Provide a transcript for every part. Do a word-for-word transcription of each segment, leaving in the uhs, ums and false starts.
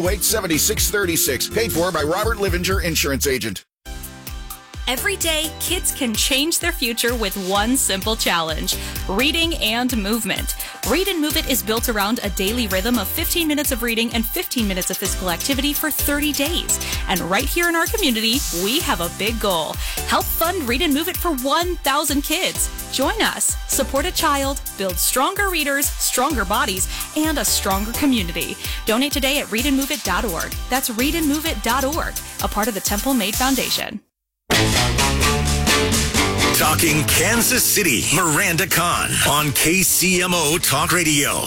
oh eight, seven six three six. Paid for by Robert Livinger, Insurance Agent. Every day, kids can change their future with one simple challenge: reading and movement. Read and Move It is built around a daily rhythm of fifteen minutes of reading and fifteen minutes of physical activity for thirty days. And right here in our community, we have a big goal: help fund Read and Move It for one thousand kids. Join us. Support a child, build stronger readers, stronger bodies, and a stronger community. Donate today at read and move it dot org. That's read and move it dot org, a part of the Temple Maid Foundation. Talking Kansas City, Miranda Kahn on K C M O Talk Radio.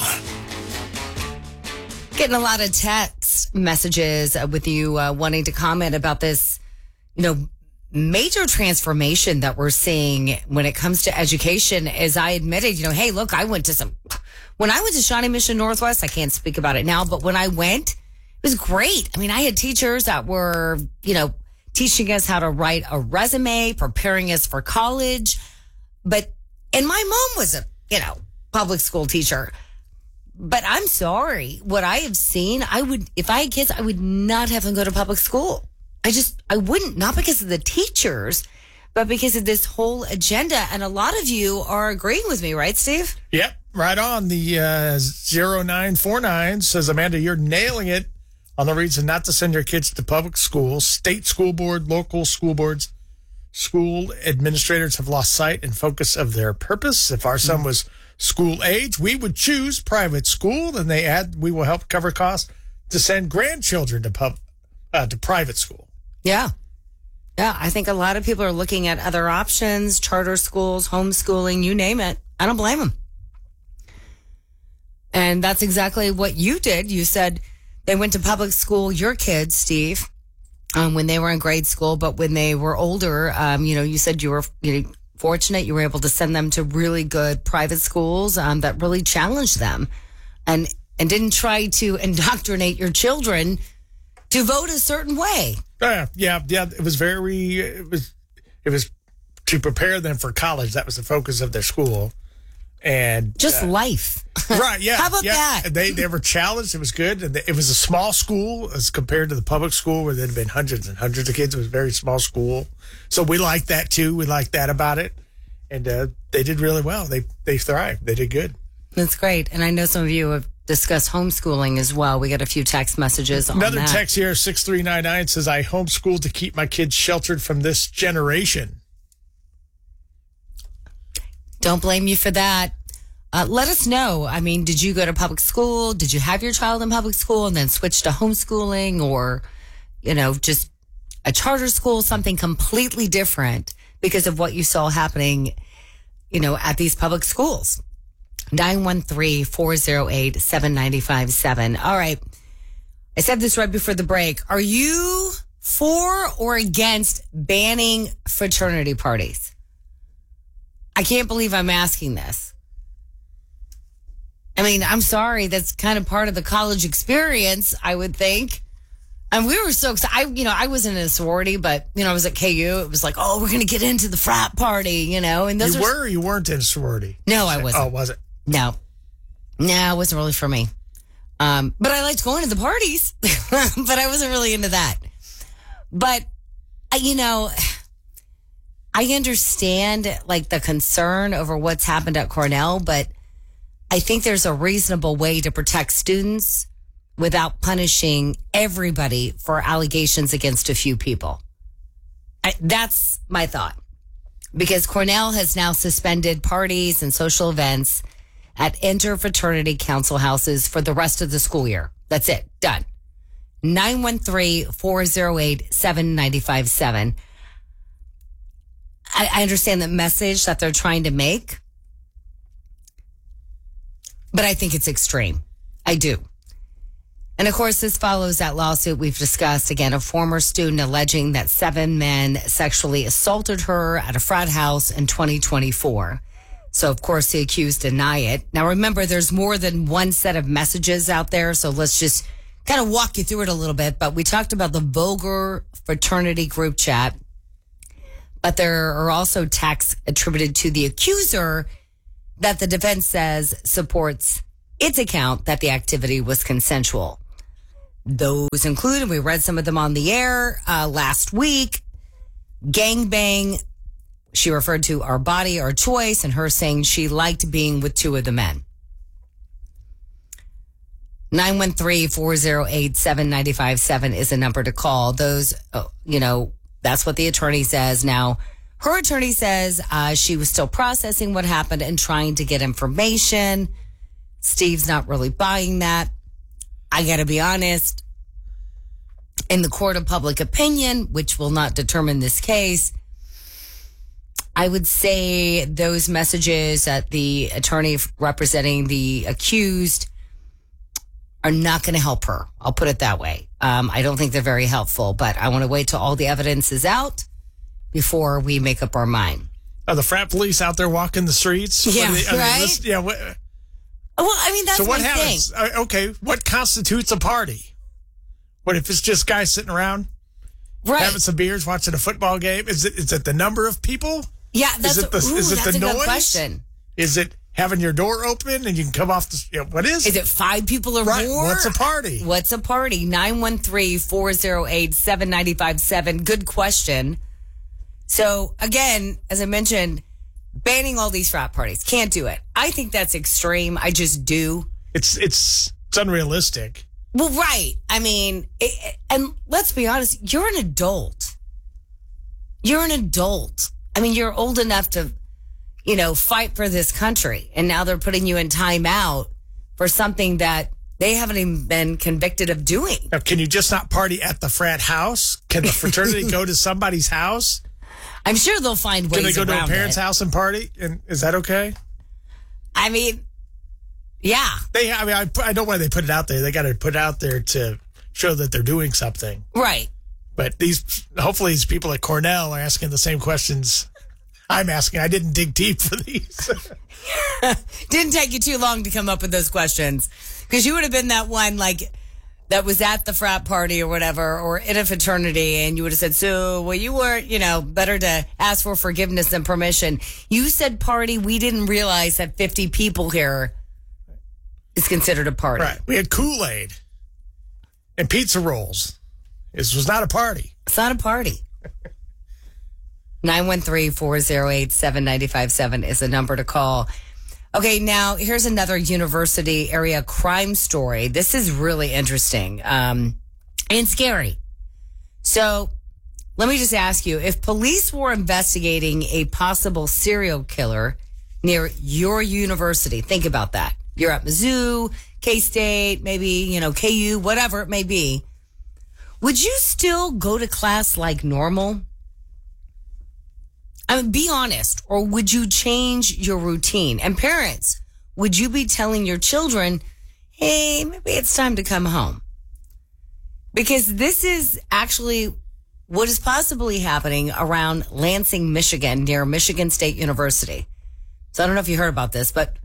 Getting a lot of text messages with you uh, wanting to comment about this, you know, major transformation that we're seeing when it comes to education. As I admitted, you know, hey, look, I went to some, when I went to Shawnee Mission Northwest, I can't speak about it now, but when I went, it was great. I mean, I had teachers that were, you know, teaching us how to write a resume, preparing us for college. But, and my mom was a, you know, public school teacher. But I'm sorry, what I have seen, I would, if I had kids, I would not have them go to public school. I just, I wouldn't, not because of the teachers, but because of this whole agenda. And a lot of you are agreeing with me, right, Steve? Yep, right on. The uh, zero nine four nine says, Amanda, you're nailing it on the reason not to send your kids to public schools. State school board, local school boards, school administrators have lost sight and focus of their purpose. If our son was school age, we would choose private school. Then they add, we will help cover costs to send grandchildren to pub, uh, to private school. Yeah. Yeah, I think a lot of people are looking at other options, charter schools, homeschooling, you name it. I don't blame them. And that's exactly what you did. You said they went to public school, your kids, Steve, um, when they were in grade school, but when they were older, um, you know, you said you were you know, fortunate you were able to send them to really good private schools um, that really challenged them and, and didn't try to indoctrinate your children to vote a certain way. Uh, yeah, yeah. It was very, it was, it was to prepare them for college. That was the focus of their school. And just uh, life. Right. Yeah. How about yeah. that? They, they were challenged. It was good. And it was a small school as compared to the public school where there'd been hundreds and hundreds of kids. It was a very small school. So we liked that too. We liked that about it. And uh, they did really well. They, they thrived. They did good. That's great. And I know some of you have discussed homeschooling as well. We got a few text messages on Another that. text here, six three nine nine, says, I homeschooled to keep my kids sheltered from this generation. Don't blame you for that. Uh, let us know. I mean, did you go to public school? Did you have your child in public school and then switch to homeschooling, or, you know, just a charter school, something completely different because of what you saw happening, you know, at these public schools? nine one three, four oh eight, seven nine five seven. All right. I said this right before the break. Are you for or against banning fraternity parties? I can't believe I'm asking this. I mean, I'm sorry. That's kind of part of the college experience, I would think. And we were so excited. I, you know, I wasn't in a sorority, but, you know, I was at K U. It was like, oh, we're going to get into the frat party, you know. And those You are, were or you weren't in a sorority? No, I wasn't. Oh, was it? No. No, it wasn't really for me. Um, but I liked going to the parties, but I wasn't really into that. But, uh, you know, I understand, like, the concern over what's happened at Cornell, but I think there's a reasonable way to protect students without punishing everybody for allegations against a few people. I, that's my thought. Because Cornell has now suspended parties and social events at interfraternity council houses for the rest of the school year. That's it. Done. nine one three, four oh eight, seven nine five seven. I, I understand the message that they're trying to make, but I think it's extreme. I do. And of course, this follows that lawsuit we've discussed. Again, a former student alleging that seven men sexually assaulted her at a frat house in twenty twenty-four. So, of course, the accused deny it. Now, remember, there's more than one set of messages out there. So let's just kind of walk you through it a little bit. But we talked about the vulgar fraternity group chat. But there are also texts attributed to the accuser that the defense says supports its account that the activity was consensual. Those include, and we read some of them on the air uh, last week, gangbang. She referred to Our Body, Our Choice, and her saying she liked being with two of the men. nine one three, four oh eight, seven nine five seven is a number to call. Those, oh, you know, that's what the attorney says. Now, her attorney says uh, she was still processing what happened and trying to get information. Steve's not really buying that. I got to be honest. In the court of public opinion, which will not determine this case, I would say those messages that the attorney representing the accused are not going to help her. I'll put it that way. Um, I don't think they're very helpful, but I want to wait till all the evidence is out before we make up our mind. Are the frat police out there walking the streets? Yeah, they, I mean, right? this, yeah. What, Well, I mean, that's so what my happens? thing. Uh, okay, what constitutes a party? What if it's just guys sitting around Right. having some beers, watching a football game? Is it is it the number of people? Yeah, that's, is it the, ooh, is it that's the a noise? good question. Is it having your door open and you can come off the? You know, what is? Is it five people or right? more? What's a party? What's a party? nine one three, four oh eight, seven nine five seven. Good question. So, again, as I mentioned, banning all these frat parties. Can't do it. I think that's extreme. I just do. It's it's it's unrealistic. Well, right. I mean, it, and let's be honest, you're an adult. You're an adult. I mean, you're old enough to, you know, fight for this country. And now they're putting you in timeout for something that they haven't even been convicted of doing. Now, can you just not party at the frat house? Can the fraternity go to somebody's house? I'm sure they'll find ways Can they go to a around parent's it. house and party? And is that okay? I mean, yeah. They, I mean, I, I know why they put it out there. They got to put it out there to show that they're doing something. Right. But these, hopefully, these people at Cornell are asking the same questions I'm asking. I didn't dig deep for these. Didn't take you too long to come up with those questions, because you would have been that one like that was at the frat party or whatever, or in a fraternity, and you would have said, so, well, you were, you know, better to ask for forgiveness than permission. You said party. We didn't realize that fifty people here is considered a party. Right. We had Kool-Aid and pizza rolls. This was not a party. It's not a party. nine one three, four oh eight, seven nine five seven is the number to call. Okay, now here's another university area crime story. This is really interesting um, and scary. So let me just ask you, if police were investigating a possible serial killer near your university, think about that. You're at Mizzou, K-State, maybe, you know, K U, whatever it may be. Would you still go to class like normal? I mean, be honest, or would you change your routine? And parents, would you be telling your children, hey, maybe it's time to come home? Because this is actually what is possibly happening around Lansing, Michigan, near Michigan State University. So I don't know if you heard about this, but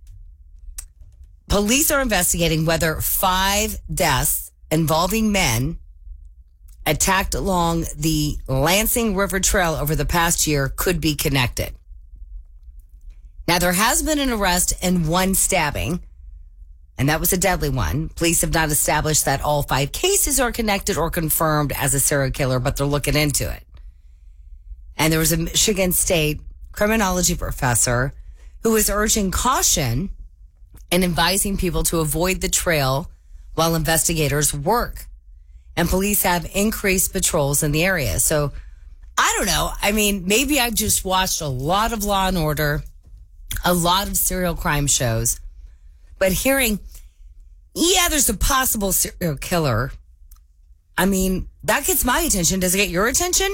police are investigating whether five deaths involving men attacked along the Lansing River Trail over the past year could be connected. Now, there has been an arrest and one stabbing, and that was a deadly one. Police have not established that all five cases are connected or confirmed as a serial killer, but they're looking into it. And there was a Michigan State criminology professor who was urging caution and advising people to avoid the trail while investigators work. And police have increased patrols in the area. So, I don't know. I mean, maybe I've just watched a lot of Law and Order, a lot of serial crime shows. But hearing, yeah, there's a possible serial killer. I mean, that gets my attention. Does it get your attention?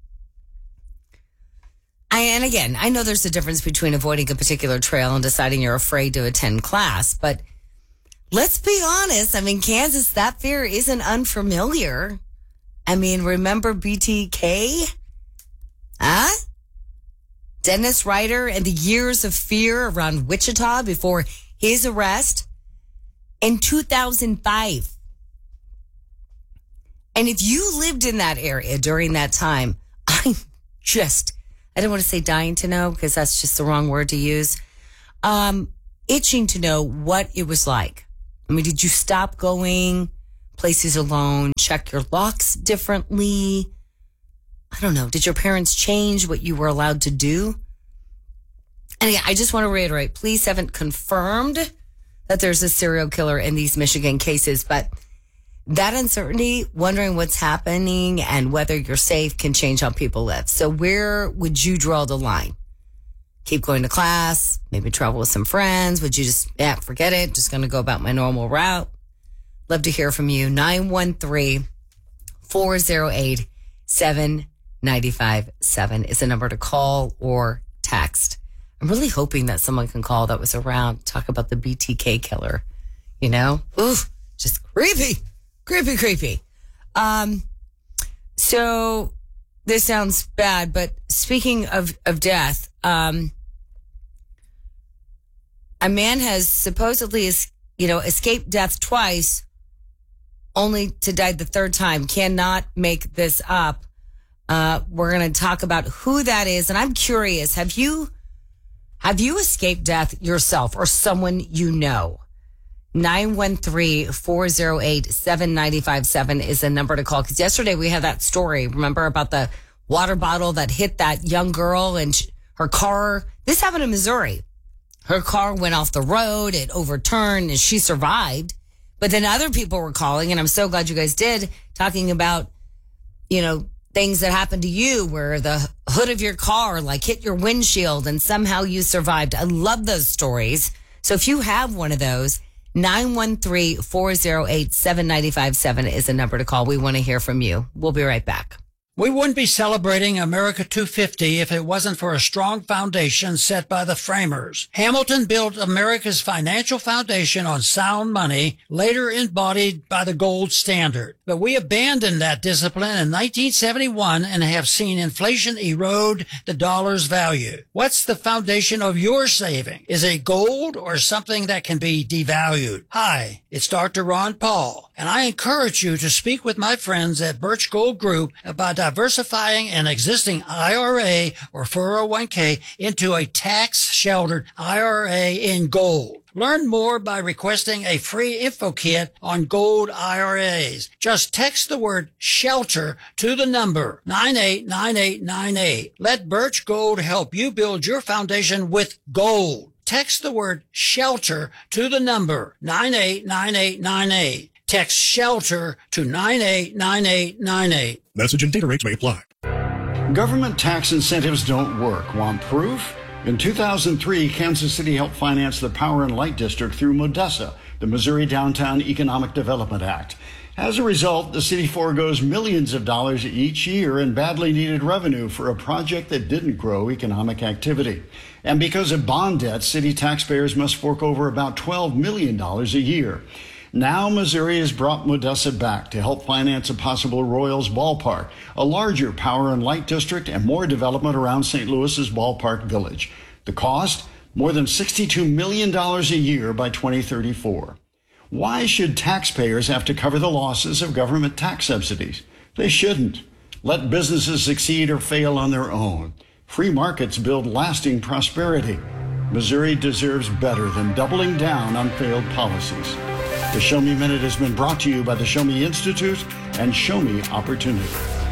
I, and again, I know there's a difference between avoiding a particular trail and deciding you're afraid to attend class, but let's be honest. I mean, Kansas, that fear isn't unfamiliar. I mean, remember B T K? Huh? Dennis Ryder and the years of fear around Wichita before his arrest in two thousand five. And if you lived in that area during that time, I'm just, I don't want to say dying to know because that's just the wrong word to use. Um, itching to know what it was like. I mean, did you stop going places alone, check your locks differently. I don't know. Did your parents change what you were allowed to do? And again, I just want to reiterate, police haven't confirmed that there's a serial killer in these Michigan cases, but that uncertainty, wondering what's happening and whether you're safe, can change how people live. So where would you draw the line? Keep going to class, maybe travel with some friends? Would you just, yeah, forget it, just going to go about my normal route? Love to hear from you. nine one three, four oh eight, seven nine five seven is the number to call or text. I'm really hoping that someone can call that was around, talk about the B T K killer. You know? Oof, just creepy, creepy, creepy. Um, so this sounds bad, but speaking of, of death, um, a man has supposedly, you know, escaped death twice, only to die the third time. Cannot make this up. Uh, we're going to talk about who that is. And I'm curious, have you, have you escaped death yourself or someone you know? nine one three, four oh eight, seven nine five seven is the number to call. Because yesterday we had that story, remember, about the water bottle that hit that young girl and she, her car. This happened in Missouri. Her car went off the road. It overturned and she survived. But then other people were calling, and I'm so glad you guys did, talking about, you know, things that happened to you where the hood of your car like hit your windshield and somehow you survived. I love those stories. So if you have one of those, nine one three, four oh eight, seven nine five seven is the number to call. We want to hear from you. We'll be right back. We wouldn't be celebrating America two fifty if it wasn't for a strong foundation set by the framers. Hamilton built America's financial foundation on sound money, later embodied by the gold standard. But we abandoned that discipline in nineteen seventy-one and have seen inflation erode the dollar's value. What's the foundation of your saving? Is it gold or something that can be devalued? Hi, it's Doctor Ron Paul, and I encourage you to speak with my friends at Birch Gold Group about diversifying an existing I R A or four oh one k into a tax-sheltered I R A in gold. Learn more by requesting a free info kit on gold I R As. Just text the word SHELTER to the number nine eight nine eight nine eight. Let Birch Gold help you build your foundation with gold. Text the word SHELTER to the number nine eight nine eight nine eight. Text SHELTER to nine eight nine eight nine eight. Message and data rates may apply. Government tax incentives don't work. Want proof? In two thousand three, Kansas City helped finance the Power and Light District through MODESA, the Missouri Downtown Economic Development Act. As a result, the city foregoes millions of dollars each year in badly needed revenue for a project that didn't grow economic activity. And because of bond debt, city taxpayers must fork over about twelve million dollars a year. Now Missouri has brought MODESA back to help finance a possible Royals ballpark, a larger Power and Light District, and more development around Saint Louis's Ballpark Village. The cost? More than sixty-two million dollars a year by twenty thirty-four. Why should taxpayers have to cover the losses of government tax subsidies? They shouldn't. Let businesses succeed or fail on their own. Free markets build lasting prosperity. Missouri deserves better than doubling down on failed policies. The Show Me Minute has been brought to you by the Show Me Institute and Show Me Opportunity.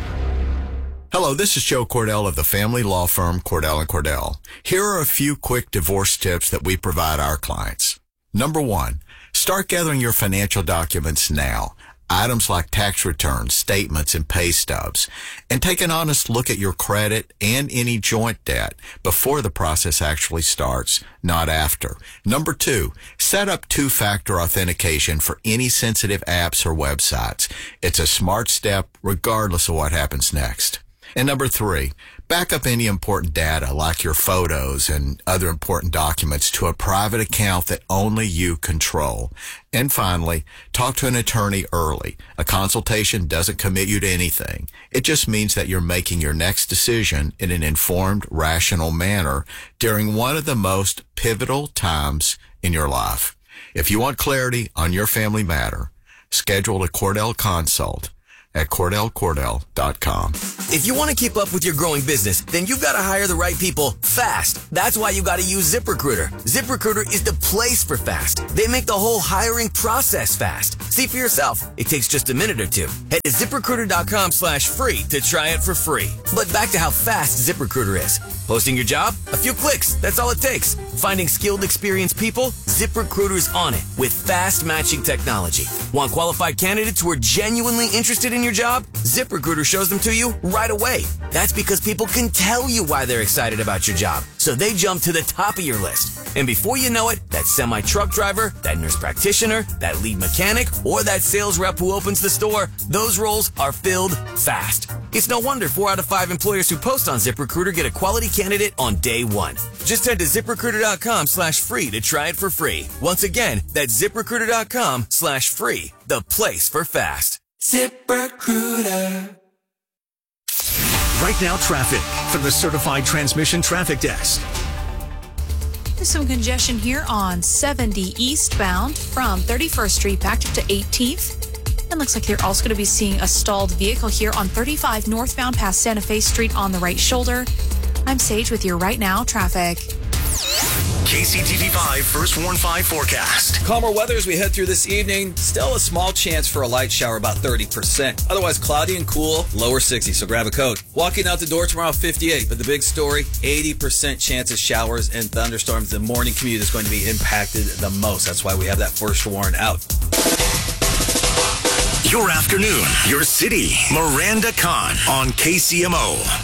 Hello, this is Joe Cordell of the family law firm Cordell and Cordell. Here are a few quick divorce tips that we provide our clients. Number one, start gathering your financial documents now. Items like tax returns, statements, and pay stubs. And take an honest look at your credit and any joint debt before the process actually starts, not after. Number two, set up two-factor authentication for any sensitive apps or websites. It's a smart step regardless of what happens next. And number three, back up any important data like your photos and other important documents to a private account that only you control. And finally, talk to an attorney early. A consultation doesn't commit you to anything. It just means that you're making your next decision in an informed, rational manner during one of the most pivotal times in your life. If you want clarity on your family matter, schedule a Cordell consult. at Cordell Cordell dot com. If you want to keep up with your growing business, then you've got to hire the right people fast. That's why you got to use ZipRecruiter. ZipRecruiter is the place for fast. They make the whole hiring process fast. See for yourself. It takes just a minute or two. Head to ZipRecruiter.com slash free to try it for free. But back to how fast ZipRecruiter is. Posting your job? A few clicks. That's all it takes. Finding skilled, experienced people? ZipRecruiter's on it with fast matching technology. Want qualified candidates who are genuinely interested in your job? ZipRecruiter shows them to you right away. That's because people can tell you why they're excited about your job. So they jump to the top of your list. And before you know it, that semi-truck driver, that nurse practitioner, that lead mechanic, or that sales rep who opens the store, those roles are filled fast. It's no wonder four out of five employers who post on ZipRecruiter get a quality candidate on day one. Just head to ZipRecruiter.com slash free to try it for free. Once again, that's ZipRecruiter.com slash free, the place for fast. ZipRecruiter. Right now, traffic from the Certified Transmission Traffic Desk. There's some congestion here on seventy eastbound from thirty-first Street back up to eighteenth. And looks like you're also going to be seeing a stalled vehicle here on thirty-five northbound past Santa Fe Street on the right shoulder. I'm Sage with your Right Now traffic. K C T V five First Warn five forecast. Calmer weather as we head through this evening. Still a small chance for a light shower, about thirty percent. Otherwise, cloudy and cool, lower sixty, so grab a coat. Walking out the door tomorrow, fifty-eight. But the big story, eighty percent chance of showers and thunderstorms. The morning commute is going to be impacted the most. That's why we have that first warn out. Your afternoon, your city. Miranda Kahn on K C M O.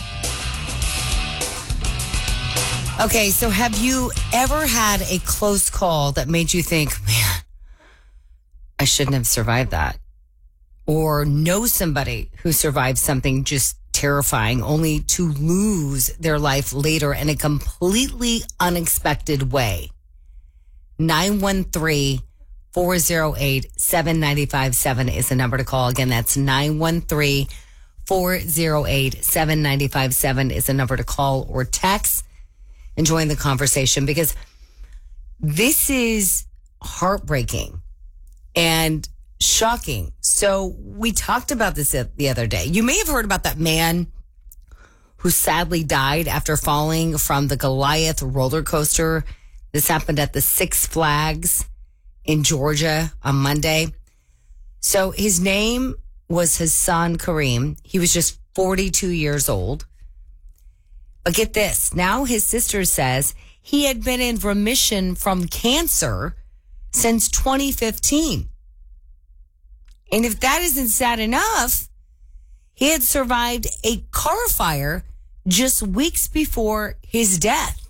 Okay, so have you ever had a close call that made you think, man, I shouldn't have survived that? Or know somebody who survived something just terrifying only to lose their life later in a completely unexpected way? nine one three, four oh eight, seven nine five seven is the number to call. Again, that's nine one three, four oh eight, seven nine five seven is the number to call or text. And join the conversation, because this is heartbreaking and shocking. So we talked about this the other day. You may have heard about that man who sadly died after falling from the Goliath roller coaster. This happened at the Six Flags in Georgia on Monday. So his name was Hassan Kareem. He was just forty-two years old. But get this, now his sister says he had been in remission from cancer since twenty fifteen. And if that isn't sad enough, he had survived a car fire just weeks before his death.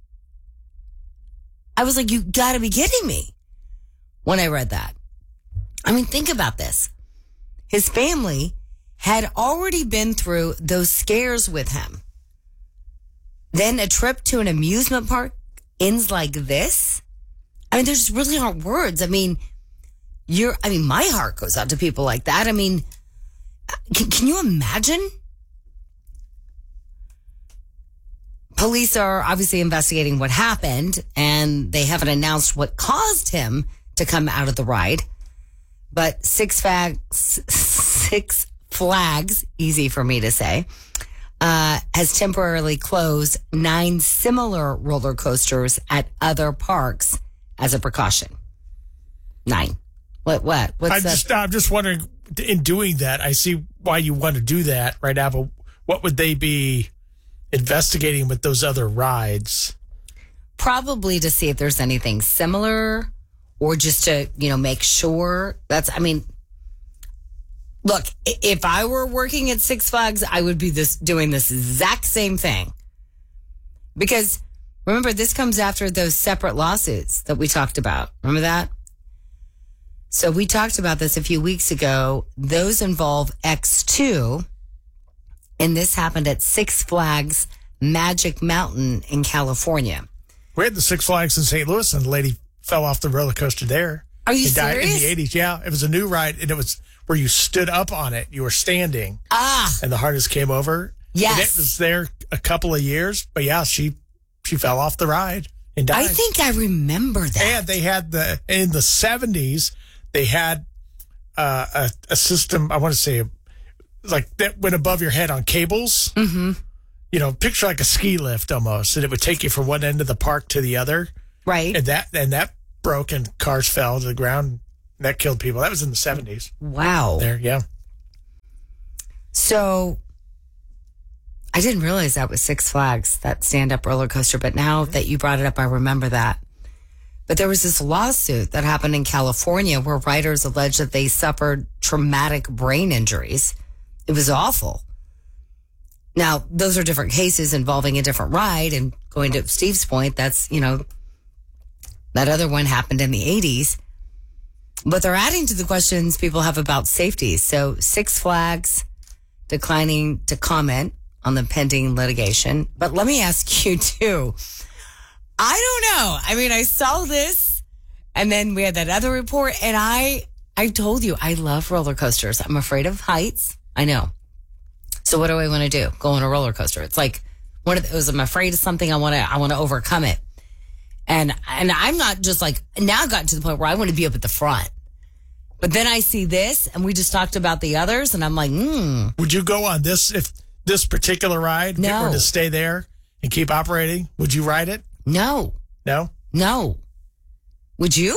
I was like, you gotta be kidding me when I read that. I mean, think about this. His family had already been through those scares with him. Then a trip to an amusement park ends like this. I mean, there's really aren't words. I mean, you're, I mean, my heart goes out to people like that. I mean, can, can you imagine? Police are obviously investigating what happened, and they haven't announced what caused him to come out of the ride. But Six Flags, Six Flags, easy for me to say, Uh, has temporarily closed nine similar roller coasters at other parks as a precaution. Nine. What, what? What's I just, I'm just wondering, in doing that, I see why you want to do that right now, but what would they be investigating with those other rides? Probably to see if there's anything similar, or just to, you know, make sure. That's, I mean, look, if I were working at Six Flags, I would be this doing this exact same thing. Because remember, this comes after those separate lawsuits that we talked about. Remember that? So we talked about this a few weeks ago. Those involve X two. And this happened at Six Flags Magic Mountain in California. We had the Six Flags in Saint Louis, and the lady fell off the roller coaster there. Are you and serious? Died in the eighties. Yeah, it was a new ride, and it was where you stood up on it. You were standing. Ah. And the harness came over. Yes. And it was there a couple of years. But yeah, she she fell off the ride and died. I think I remember that. And they had the, in the seventies, they had uh, a, a system, I want to say, it like that went above your head on cables. Mm-hmm. You know, picture like a ski lift almost, and it would take you from one end of the park to the other. Right. And that and that broke and cars fell to the ground. And that killed people. That was in the seventies. Wow. There, yeah. So I didn't realize that was Six Flags, that stand-up roller coaster. But now that you brought it up, I remember that. But there was this lawsuit that happened in California where riders alleged that they suffered traumatic brain injuries. It was awful. Now, those are different cases involving a different ride. And going to Steve's point, that's, you know, that other one happened in the eighties. But they're adding to the questions people have about safety. So Six Flags declining to comment on the pending litigation. But let me ask you, too. I don't know. I mean, I saw this, and then we had that other report, and I I told you, I love roller coasters. I'm afraid of heights. I know. So what do I want to do? Go on a roller coaster. It's like one of those, I'm afraid of something. I want to, I want to overcome it. And, and I'm not just like, now I've gotten to the point where I want to be up at the front. But then I see this, and we just talked about the others, and I'm like, hmm. Would you go on this, if this particular ride, if No. it were to stay there and keep operating? Would you ride it? No. No? No. Would you?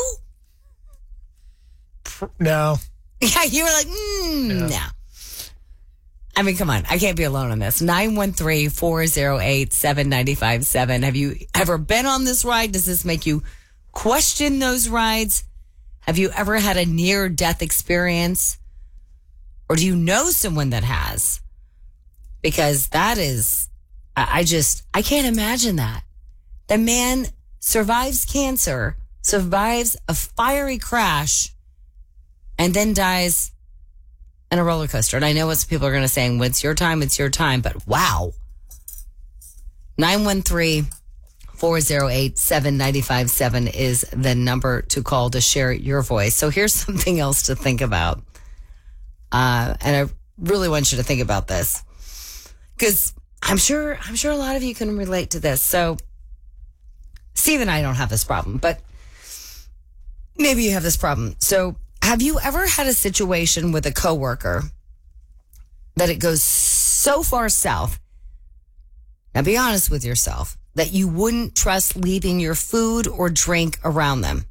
No. Yeah, you were like, mm, No. no. I mean, come on. I can't be alone on this. nine one three, four oh eight, seven nine five seven. Have you ever been on this ride? Does this make you question those rides? Have you ever had a near-death experience? Or do you know someone that has? Because that is, I I just, I can't imagine that. The man survives cancer, survives a fiery crash, and then dies in a roller coaster. And I know what some people are going to say, well, it's your time, it's your time, but wow. nine one three, four oh eight, seven nine five seven is the number to call to share your voice. So here's something else to think about. Uh, and I really want you to think about this, because I'm sure, I'm sure a lot of you can relate to this. So Steve and I don't have this problem, but maybe you have this problem. So have you ever had a situation with a coworker that it goes so far south? Now be honest with yourself, that you wouldn't trust leaving your food or drink around them.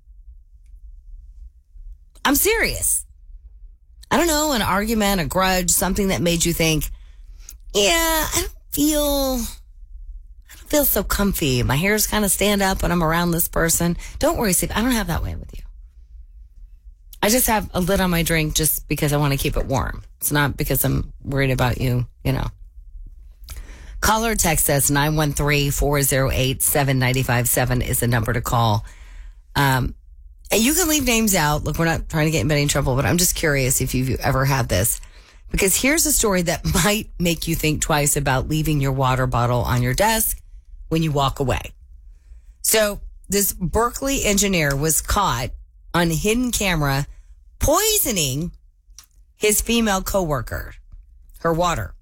I'm serious. I don't know, an argument, a grudge, something that made you think, yeah, I don't feel, I don't feel so comfy. My hairs kind of stand up when I'm around this person. Don't worry, Steve, I don't have that way with you. I just have a lid on my drink just because I want to keep it warm. It's not because I'm worried about you, you know. Call or text us, nine one three, four oh eight, seven nine five seven is the number to call. Um, and you can leave names out. Look, we're not trying to get anybody in trouble, but I'm just curious if you've ever had this. Because here's a story that might make you think twice about leaving your water bottle on your desk when you walk away. So this Berkeley engineer was caught on hidden camera poisoning his female coworker, her water.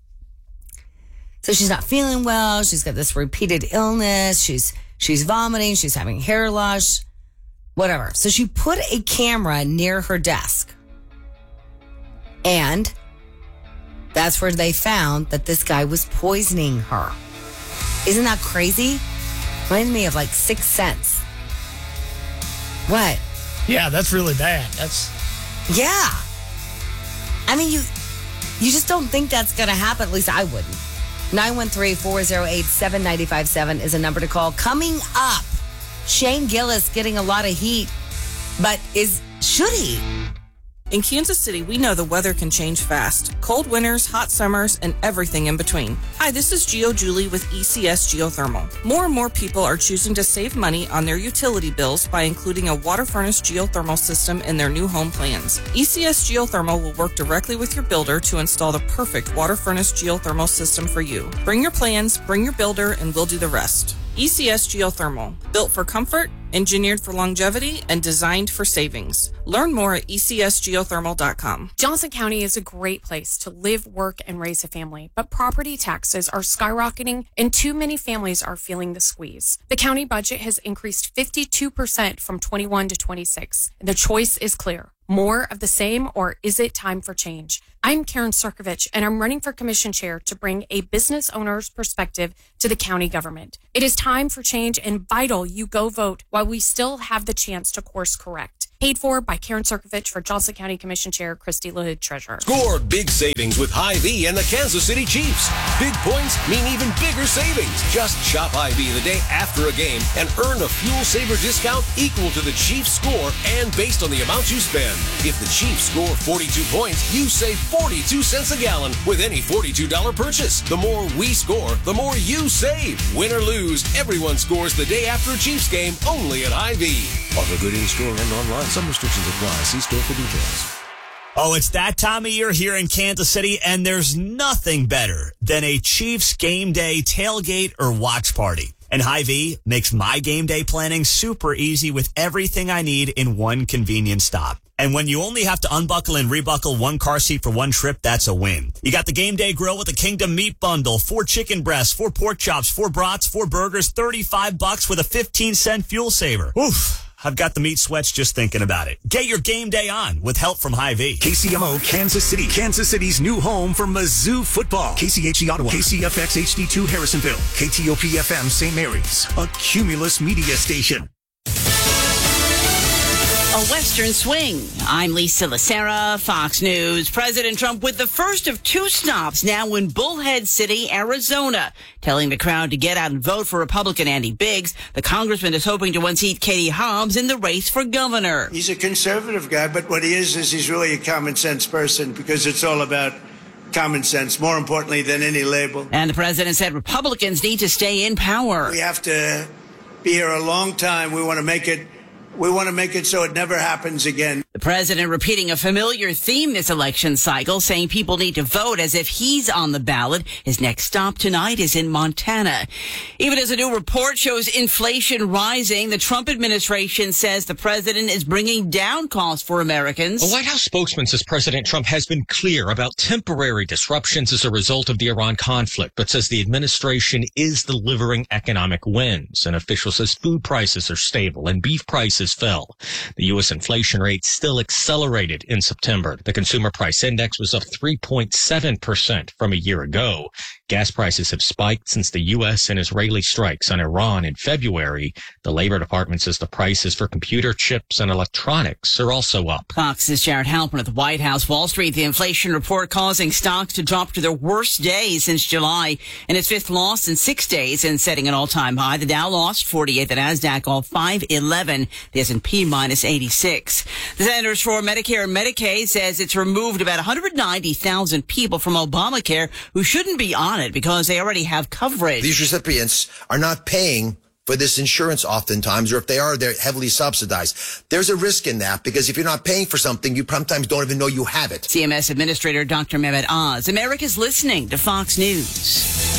So she's not feeling well. She's got this repeated illness. She's she's vomiting. She's having hair loss, whatever. So she put a camera near her desk. And that's where they found that this guy was poisoning her. Isn't that crazy? Reminds me of like Sixth Sense. What? Yeah, that's really bad. That's Yeah. I mean, you you just don't think that's going to happen. At least I wouldn't. nine one three, four oh eight, seven nine five seven is a number to call. Coming up, Shane Gillis getting a lot of heat, but is should he? In Kansas City, we know the weather can change fast. Cold winters, hot summers, and everything in between. Hi, this is Geo Julie with E C S Geothermal. More and more people are choosing to save money on their utility bills by including a water furnace geothermal system in their new home plans. E C S Geothermal will work directly with your builder to install the perfect water furnace geothermal system for you. Bring your plans, bring your builder, and we'll do the rest. E C S Geothermal, built for comfort, engineered for longevity, and designed for savings. Learn more at E C S geothermal dot com. Johnson County is a great place to live, work, and raise a family, but property taxes are skyrocketing and too many families are feeling the squeeze. The county budget has increased fifty-two percent from twenty-one to twenty-six. The choice is clear. More of the same, or is it time for change? I'm Karen Cirkovich, and I'm running for commission chair to bring a business owner's perspective to the county government. It is time for change and vital you go vote while we still have the chance to course correct. Paid for by Karen Cirkovich for Johnson County Commission Chair Christy LaHood, Treasurer. Score big savings with Hy-Vee and the Kansas City Chiefs. Big points mean even bigger savings. Just shop Hy-Vee the day after a game and earn a fuel saver discount equal to the Chiefs score and based on the amount you spend. If the Chiefs score forty-two points, you save forty-two cents a gallon with any forty-two dollars purchase. The more we score, the more you save. Win or lose, everyone scores the day after a Chiefs game only at Hy-Vee. Offer good in-store and online. Some restrictions apply. See store for details. Oh, it's that time of year here in Kansas City, and there's nothing better than a Chiefs game day tailgate or watch party. And Hy-Vee makes my game day planning super easy with everything I need in one convenient stop. And when you only have to unbuckle and rebuckle one car seat for one trip, that's a win. You got the game day grill with the Kingdom Meat Bundle, four chicken breasts, four pork chops, four brats, four burgers, thirty-five bucks with a fifteen cent fuel saver. Oof. I've got the meat sweats just thinking about it. Get your game day on with help from Hy-Vee. K C M O Kansas City. Kansas City's new home for Mizzou football. K C H E Ottawa. K C F X H D two Harrisonville. K T O P F M Saint Mary's. A Cumulus media station. A Western swing. I'm Lisa Lacera, Fox News. President Trump with the first of two stops now in Bullhead City, Arizona, telling the crowd to get out and vote for Republican Andy Biggs. The congressman is hoping to unseat Katie Hobbs in the race for governor. He's a conservative guy, but what he is is he's really a common sense person because it's all about common sense, more importantly than any label. And the president said Republicans need to stay in power. We have to be here a long time. We want to make it We want to make it so it never happens again. The president repeating a familiar theme this election cycle, saying people need to vote as if he's on the ballot. His next stop tonight is in Montana. Even as a new report shows inflation rising, the Trump administration says the president is bringing down costs for Americans. A White House spokesman says President Trump has been clear about temporary disruptions as a result of the Iran conflict, but says the administration is delivering economic wins. An official says food prices are stable and beef prices fell. The U S inflation rate still accelerated in September. The consumer price index was up three point seven percent from a year ago. Gas prices have spiked since the U S and Israeli strikes on Iran in February. The Labor Department says the prices for computer chips and electronics are also up. Fox's Jared Halpern at the White House. Wall Street, the inflation report causing stocks to drop to their worst day since July and its fifth loss in six days and setting an all-time high. The Dow lost forty-eight, the NASDAQ all five eleven, the S and P minus eighty-six. The Centers for Medicare and Medicaid says it's removed about one hundred ninety thousand people from Obamacare who shouldn't be on it because they already have coverage. These recipients are not paying for this insurance oftentimes, or if they are, they're heavily subsidized. There's a risk in that because if you're not paying for something, you sometimes don't even know you have it. C M S Administrator Doctor Mehmet Oz. America's listening to Fox News.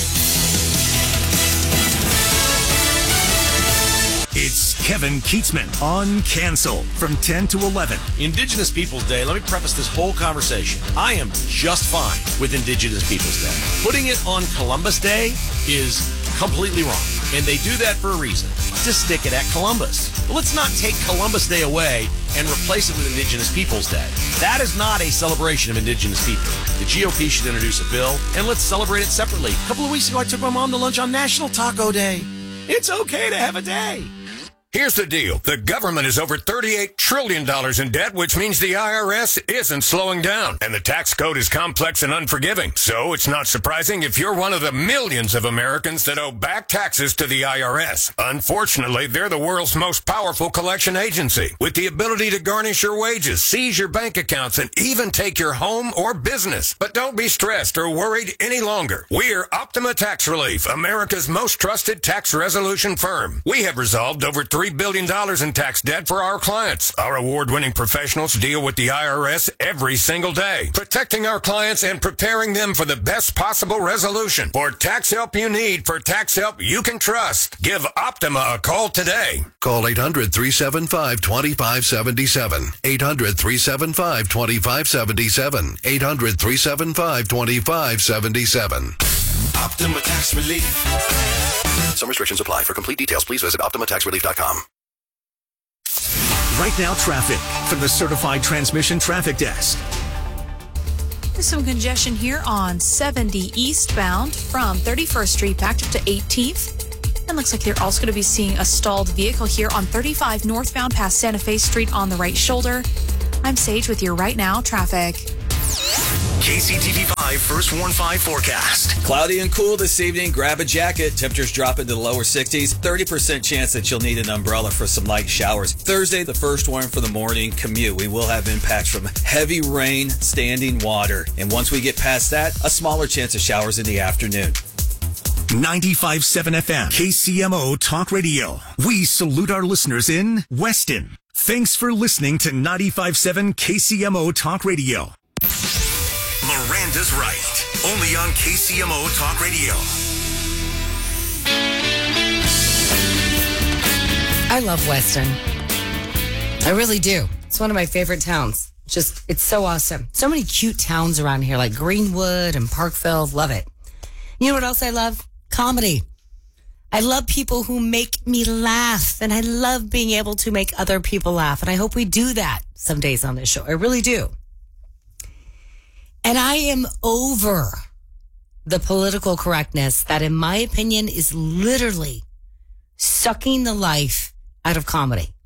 It's Kevin Keatsman on Cancel from ten to eleven. Indigenous Peoples Day, let me preface this whole conversation. I am just fine with Indigenous Peoples Day. Putting it on Columbus Day is completely wrong. And they do that for a reason, to stick it at Columbus. But let's not take Columbus Day away and replace it with Indigenous Peoples Day. That is not a celebration of Indigenous people. The G O P should introduce a bill, and let's celebrate it separately. A couple of weeks ago, I took my mom to lunch on National Taco Day. It's okay to have a day. Here's the deal. The government is over thirty-eight trillion dollars in debt, which means the I R S isn't slowing down. And the tax code is complex and unforgiving. So it's not surprising if you're one of the millions of Americans that owe back taxes to the I R S. Unfortunately, they're the world's most powerful collection agency, with the ability to garnish your wages, seize your bank accounts, and even take your home or business. But don't be stressed or worried any longer. We're Optima Tax Relief, America's most trusted tax resolution firm. We have resolved over three billion dollars in tax debt for our clients. Our award-winning professionals deal with the I R S every single day, protecting our clients and preparing them for the best possible resolution. For tax help you need, for tax help you can trust, give Optima a call today. Call eight hundred, three seven five, two five seven seven. eight hundred, three seven five, two five seven seven. eight hundred, three seven five, two five seven seven. Optima Tax Relief. Some restrictions apply. For complete details, please visit optima tax relief dot com. Right now, traffic from the Certified Transmission Traffic Desk. There's some congestion here on seventy eastbound from thirty-first Street back up to eighteenth. And looks like you're also going to be seeing a stalled vehicle here on thirty-five northbound past Santa Fe Street on the right shoulder. I'm Sage with your Right Now traffic. K C T V five First Warn five forecast. Cloudy and cool this evening. Grab a jacket. Temperatures drop into the lower sixties. thirty percent chance that you'll need an umbrella for some light showers. Thursday, the first warn for the morning commute. We will have impacts from heavy rain, standing water. And once we get past that, a smaller chance of showers in the afternoon. ninety-five point seven F M, K C M O Talk Radio. We salute our listeners in Weston. Thanks for listening to ninety-five point seven K C M O Talk Radio. Miranda's Right. Only on K C M O Talk Radio. I love Weston. I really do. It's one of my favorite towns. Just, it's so awesome. So many cute towns around here, like Greenwood and Parkville. Love it. You know what else I love? Comedy. I love people who make me laugh, and I love being able to make other people laugh. And I hope we do that some days on this show. I really do. And I am over the political correctness that, in my opinion, is literally sucking the life out of comedy.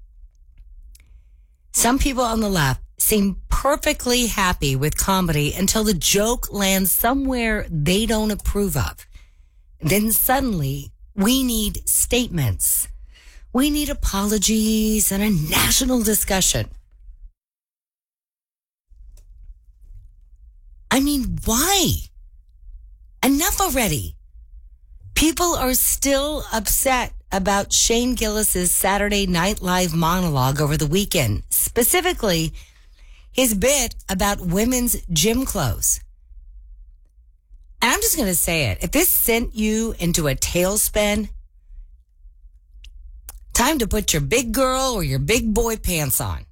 Some people on the left seem perfectly happy with comedy until the joke lands somewhere they don't approve of. Then suddenly, we need statements. We need apologies and a national discussion. I mean, why? Enough already. People are still upset about Shane Gillis's Saturday Night Live monologue over the weekend, specifically his bit about women's gym clothes. And I'm just going to say it. If this sent you into a tailspin, time to put your big girl or your big boy pants on.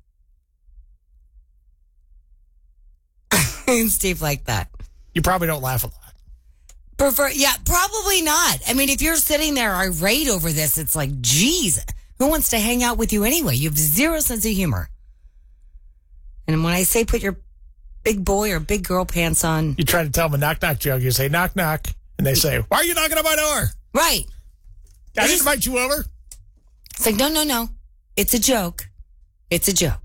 And Steve like that. You probably don't laugh a lot. Prefer, yeah, probably not. I mean, if you're sitting there irate over this, it's like, geez, who wants to hang out with you anyway? You have zero sense of humor. And when I say put your big boy or big girl pants on, you try to tell them a knock knock joke. You say knock knock, and they say, "Why are you knocking on my door?" Right. I didn't invite you over. It's like, no, no, no. It's a joke. It's a joke.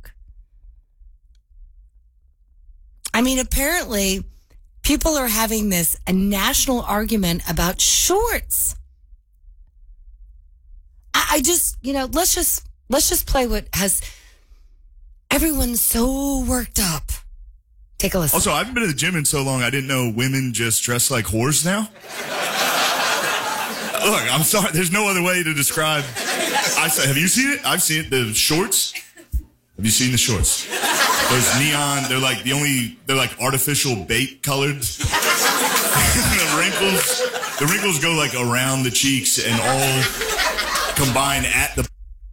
I mean, apparently, people are having this a national argument about shorts. I, I just, you know, let's just let's just play what has everyone so worked up. Take a listen. Also, I haven't been to the gym in so long, I didn't know women just dress like whores now. Look, I'm sorry. There's no other way to describe. I say, have you seen it? I've seen it. The shorts. Have you seen the shorts? Those neon. They're like the only. They're like artificial bait colored. The wrinkles. The wrinkles go like around the cheeks and all combine at the.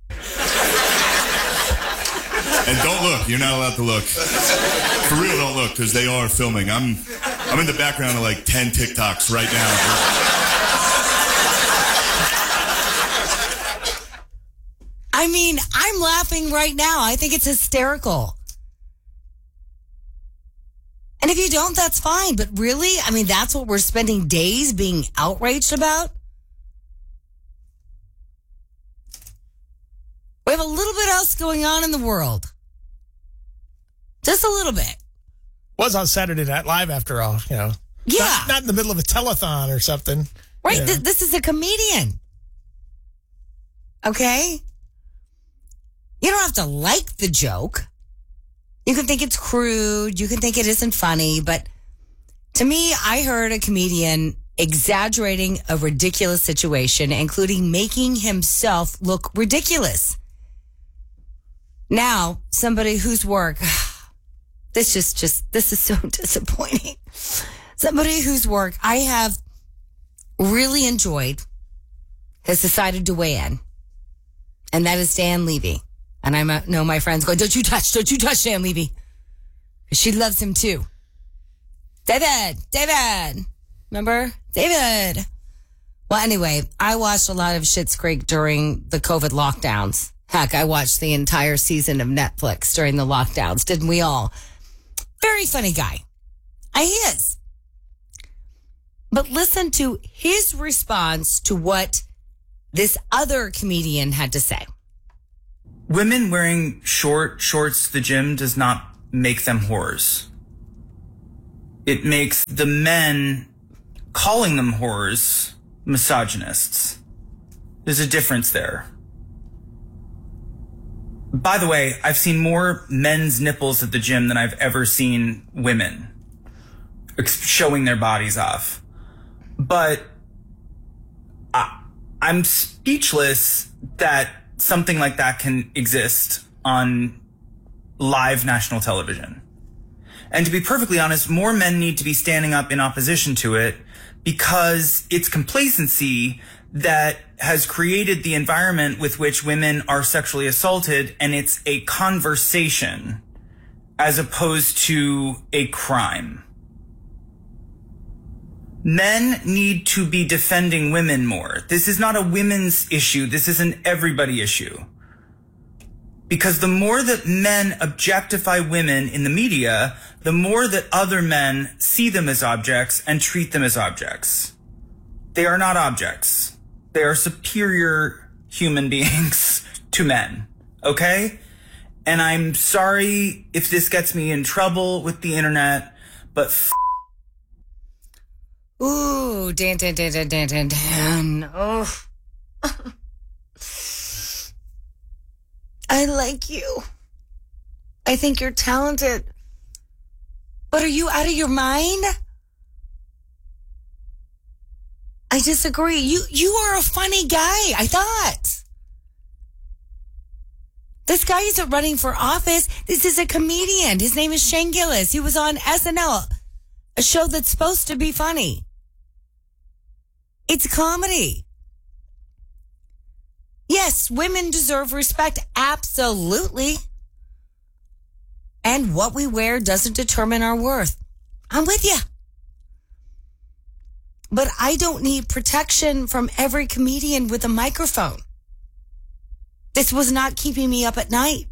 And don't look. You're not allowed to look. For real, don't look, because they are filming. I'm I'm in the background of like ten TikToks right now. I mean, I'm laughing right now. I think it's hysterical. And if you don't, that's fine. But really, I mean, that's what we're spending days being outraged about? We have a little bit else going on in the world. Just a little bit. Was on Saturday Night Live, after all, you know. Yeah. Not, not in the middle of a telethon or something. Right. Yeah. Th- this is a comedian. Okay? You don't have to like the joke. You can think it's crude. You can think it isn't funny. But to me, I heard a comedian exaggerating a ridiculous situation, including making himself look ridiculous. Now, somebody whose work, this is just, this is so disappointing. Somebody whose work I have really enjoyed has decided to weigh in. And that is Dan Levy. And I know my friends going, don't you touch, don't you touch Dan Levy. She loves him too. David, David. Remember? David. Well, anyway, I watched a lot of Schitt's Creek during the COVID lockdowns. Heck, I watched the entire season of Netflix during the lockdowns. Didn't we all? Very funny guy. He is. But listen to his response to what this other comedian had to say. Women wearing short shorts to the gym does not make them whores. It makes the men calling them whores misogynists. There's a difference there. By the way, I've seen more men's nipples at the gym than I've ever seen women showing their bodies off. But I, I'm speechless that something like that can exist on live national television. And to be perfectly honest, more men need to be standing up in opposition to it because it's complacency that has created the environment with which women are sexually assaulted, and it's a conversation as opposed to a crime. Men need to be defending women more. This is not a women's issue. This is an everybody issue. Because the more that men objectify women in the media, the more that other men see them as objects and treat them as objects. They are not objects. They are superior human beings to men. Okay? And I'm sorry if this gets me in trouble with the internet, but f- Ooh, Dan, Dan, Dan, Dan, Dan, Dan, Dan. Oh. I like you. I think you're talented. But are you out of your mind? I disagree. You you are a funny guy, I thought. This guy isn't running for office. This is a comedian. His name is Shane Gillis. He was on S N L, a show that's supposed to be funny. It's comedy. Yes, women deserve respect. Absolutely. And what we wear doesn't determine our worth. I'm with you. But I don't need protection from every comedian with a microphone. This was not keeping me up at night.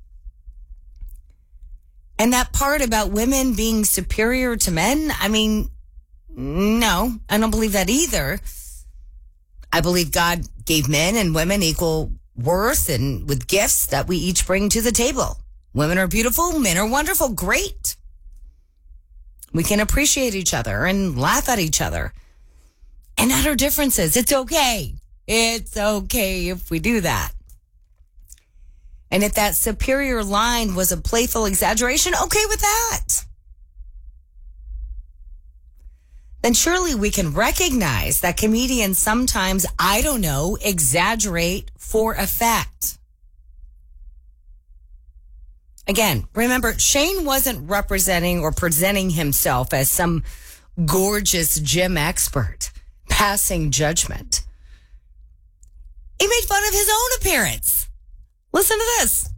And that part about women being superior to men, I mean, no, I don't believe that either. I believe God gave men and women equal worth and with gifts that we each bring to the table. Women are beautiful, men are wonderful, great. We can appreciate each other and laugh at each other and at our differences. It's okay. It's okay if we do that. And if that superior line was a playful exaggeration, okay with that. Then surely we can recognize that comedians sometimes, I don't know, exaggerate for effect. Again, remember, Shane wasn't representing or presenting himself as some gorgeous gym expert, passing judgment. He made fun of his own appearance. Listen to this.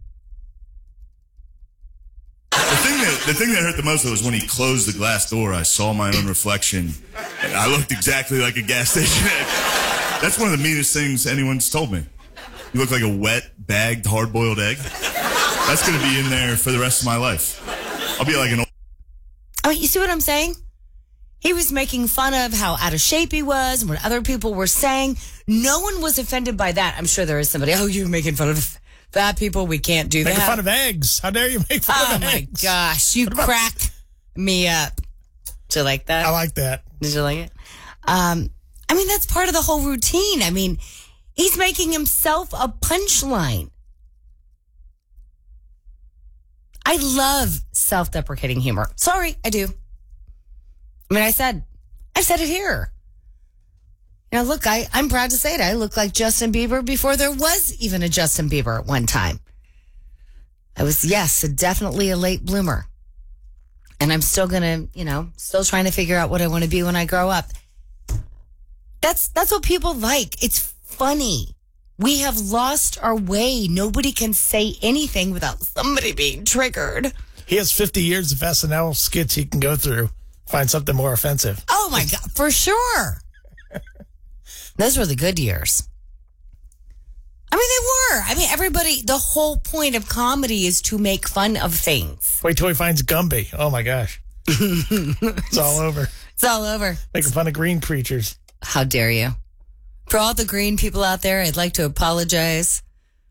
The thing that the thing that hurt the most was when he closed the glass door. I saw my own reflection, and I looked exactly like a gas station egg. That's one of the meanest things anyone's told me. You look like a wet, bagged, hard-boiled egg. That's going to be in there for the rest of my life. I'll be like an old... Oh, you see what I'm saying? He was making fun of how out of shape he was and what other people were saying. No one was offended by that. I'm sure there is somebody, oh, you're making fun of fat people. We can't do Making that. fun of eggs. How dare you make fun oh of my eggs? gosh, you about- crack me up. Did you like that? I like that. Did you like it? Um, I mean, that's part of the whole routine. I mean, he's making himself a punchline. I love self-deprecating humor. Sorry, I do. I mean, I said, I said it here. You know, look, I, I'm proud to say it. I look like Justin Bieber before there was even a Justin Bieber at one time. I was, yes, definitely a late bloomer. And I'm still going to, you know, still trying to figure out what I want to be when I grow up. That's, that's what people like. It's funny. We have lost our way. Nobody can say anything without somebody being triggered. He has fifty years of S N L skits he can go through. Find something more offensive. Oh, my God, for sure. Those were the good years. I mean, they were. I mean, everybody, the whole point of comedy is to make fun of things. Wait till he finds Gumby. Oh, my gosh. It's all over. It's all over. Making fun of green preachers. How dare you? For all the green people out there, I'd like to apologize.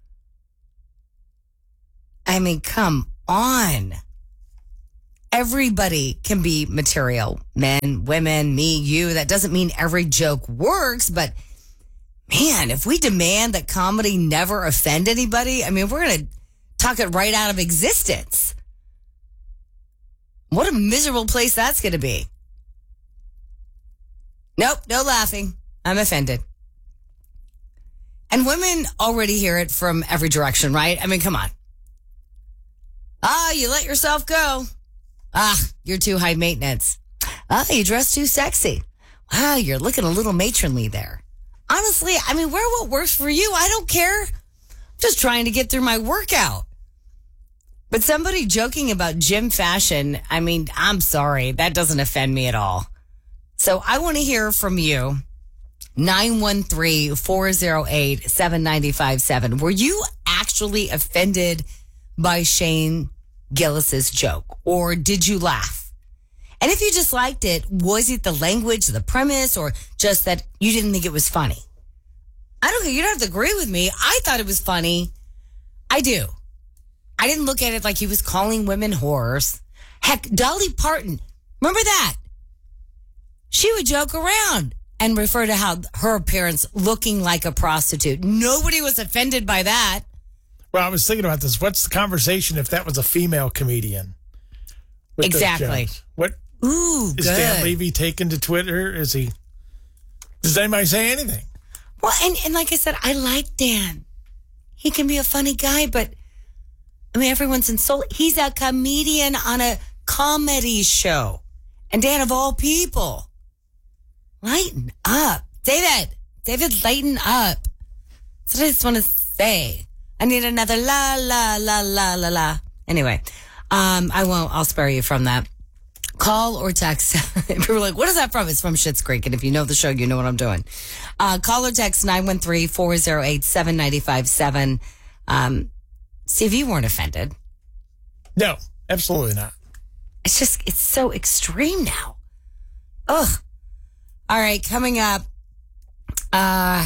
I mean, come on. Everybody can be material. Men, women, me, you. That doesn't mean every joke works, but man, if we demand that comedy never offend anybody, I mean, we're going to talk it right out of existence. What a miserable place that's going to be. Nope, no laughing. I'm offended. And women already hear it from every direction, right? I mean, come on. Ah, you let yourself go. Ah, you're too high maintenance. Ah, you dress too sexy. Wow, you're looking a little matronly there. Honestly, I mean, wear what works for you. I don't care. I'm just trying to get through my workout. But somebody joking about gym fashion, I mean, I'm sorry. That doesn't offend me at all. So I want to hear from you. nine one three, four oh eight, seven nine five seven. Were you actually offended by Shane Gillis's joke, or did you laugh? And if you just liked it, was it the language, the premise, or just that you didn't think it was funny? I don't care. You don't have to agree with me. I thought it was funny. I do. I didn't look at it like he was calling women whores. Heck, Dolly Parton, remember that? She would joke around and refer to how her appearance looking like a prostitute. Nobody was offended by that. Well, I was thinking about this. What's the conversation if that was a female comedian? Exactly. What? Ooh, is good. Dan Levy taken to Twitter? Is he? Does anybody say anything? Well, and, and like I said, I like Dan. He can be a funny guy, but I mean, everyone's insulted. He's a comedian on a comedy show. And Dan, of all people, lighten up. David, David, lighten up. That's what I just want to say. I need another la, la, la, la, la, la. Anyway, um, I won't, I'll spare you from that. Call or text. People are like, what is that from? It's from Schitt's Creek. And if you know the show, you know what I'm doing. Uh, call or text nine one three, four oh eight, seven nine five seven. Um, see if you weren't offended. No, absolutely not. It's just, it's so extreme now. Ugh. All right, coming up. Uh,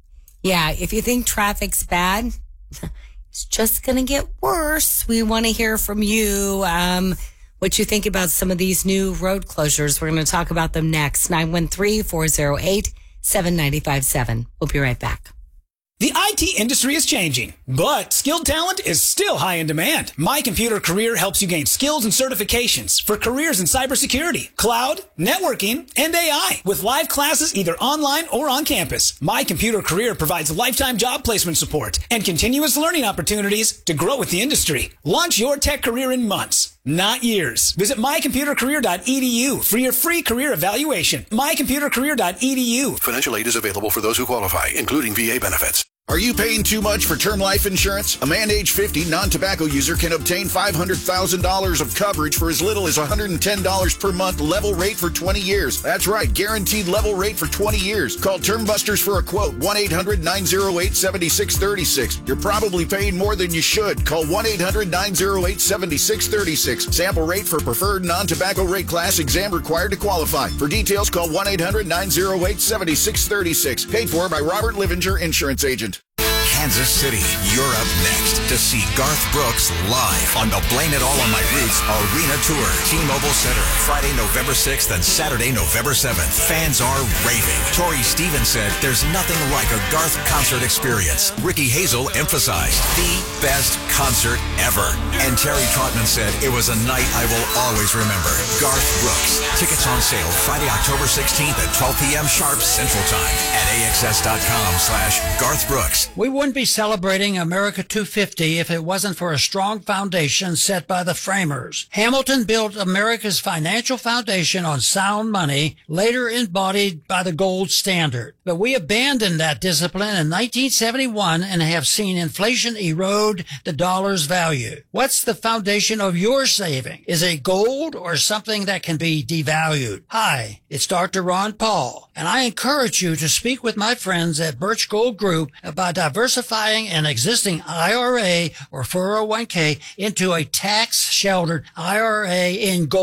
yeah, if you think traffic's bad, it's just going to get worse. We want to hear from you. Um, what you think about some of these new road closures. We're going to talk about them next. nine one three, four oh eight, seven nine five seven. We'll be right back. The I T industry is changing, but skilled talent is still high in demand. My Computer Career helps you gain skills and certifications for careers in cybersecurity, cloud, networking, and A I with live classes either online or on campus. My Computer Career provides lifetime job placement support and continuous learning opportunities to grow with the industry. Launch your tech career in months, not years. Visit my computer career dot e d u for your free career evaluation. my computer career dot e d u. Financial aid is available for those who qualify, including V A benefits. Are you paying too much for term life insurance? A man age fifty non-tobacco user can obtain five hundred thousand dollars of coverage for as little as one hundred ten dollars per month, level rate for twenty years. That's right, guaranteed level rate for twenty years. Call Term Busters for a quote, one eight hundred, nine oh eight, seven six three six. You're probably paying more than you should. Call one eight hundred, nine oh eight, seven six three six. Sample rate for preferred non-tobacco rate class, exam required to qualify. For details, call one eight hundred, nine oh eight, seven six three six. Paid for by Robert Livinger, insurance agent. Kansas City, you're up next to see Garth Brooks live on the Blame It All on My Roots Arena Tour. T-Mobile Center, Friday, November sixth and Saturday, November seventh. Fans are raving. Tori Stevens said there's nothing like a Garth concert experience. Ricky Hazel emphasized the best concert ever. And Terry Trotman said it was a night I will always remember. Garth Brooks. Tickets on sale Friday, October sixteenth at twelve p.m. sharp Central Time at A X S dot com slash Garth Brooks. We wouldn't be celebrating America two fifty if it wasn't for a strong foundation set by the framers. Hamilton built America's financial foundation on sound money, later embodied by the gold standard. But we abandoned that discipline in nineteen seventy-one and have seen inflation erode the dollar's value. What's the foundation of your saving? Is it gold or something that can be devalued? Hi, it's Doctor Ron Paul, and I encourage you to speak with my friends at Birch Gold Group about diversifying an existing I R A or four oh one k into a tax-sheltered I R A in gold.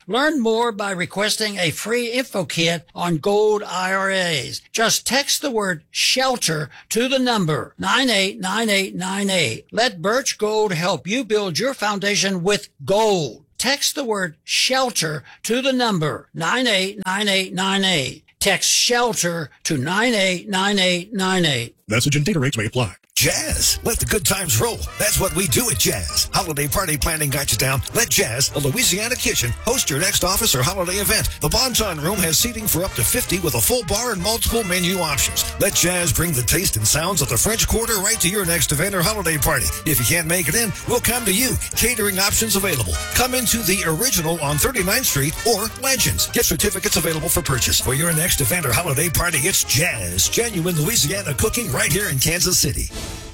Learn more by requesting a free info kit on gold I R As. Just text the word SHELTER to the number nine eight nine eight nine eight. Let Birch Gold help you build your foundation with gold. Text the word SHELTER to the number nine eight nine eight nine eight. Text SHELTER to nine eight nine eight nine eight. Message and data rates may apply. Jazz. Let the good times roll. That's what we do at Jazz. Holiday party planning got you down. Let Jazz, a Louisiana kitchen, host your next office or holiday event. The Bonton Room has seating for up to fifty with a full bar and multiple menu options. Let Jazz bring the taste and sounds of the French Quarter right to your next event or holiday party. If you can't make it in, we'll come to you. Catering options available. Come into the Original on thirty-ninth Street or Legends. Get certificates available for purchase. For your next event or holiday party, it's Jazz. Genuine Louisiana cooking right here in Kansas City.